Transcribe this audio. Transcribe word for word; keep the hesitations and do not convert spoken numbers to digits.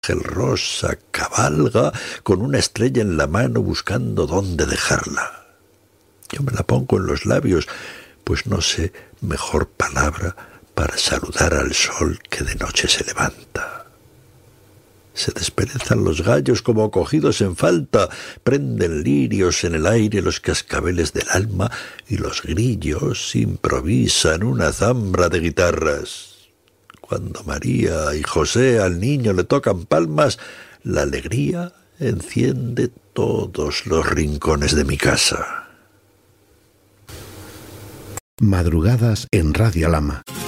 ángel rosa cabalga con una estrella en la mano buscando dónde dejarla. Yo me la pongo en los labios, pues no sé mejor palabra para saludar al sol que de noche se levanta. Se desperezan los gallos como cogidos en falta, prenden lirios en el aire los cascabeles del alma y los grillos improvisan una zambra de guitarras. Cuando María y José al niño le tocan palmas, la alegría enciende todos los rincones de mi casa. Madrugadas en Radio Lama.